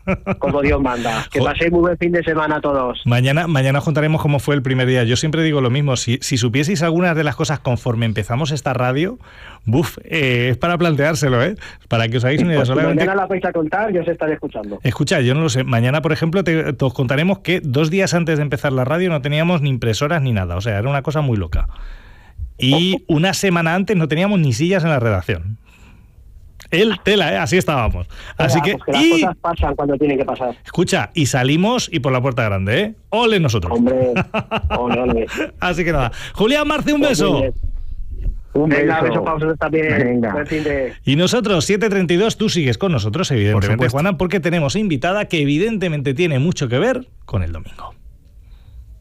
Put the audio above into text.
como Dios manda. Que paséis muy buen fin de semana a todos. Mañana os contaremos cómo fue el primer día. Yo siempre digo lo mismo, si supieseis algunas de las cosas conforme empezamos esta radio, es para planteárselo, para que os hagáis una idea. Pues solamente... mañana la vais a contar, yo os estaré escuchando. Escucha, yo no lo sé. Mañana, por ejemplo, os contaremos que 2 días antes de empezar la radio no teníamos ni impresoras ni nada. O sea, era una cosa muy loca. Y una semana antes no teníamos ni sillas en la redacción. Tela, así estábamos. Así que las cosas pasan cuando tienen que pasar. Escucha, y salimos y por la puerta grande, ¡Ole nosotros! Hombre, ole. Así que nada. Julián Marce, un beso. Venga, beso para vosotros también. Venga. Y nosotros, 7:32, tú sigues con nosotros, evidentemente, Por supuesto. Juana, porque tenemos invitada que evidentemente tiene mucho que ver con el domingo.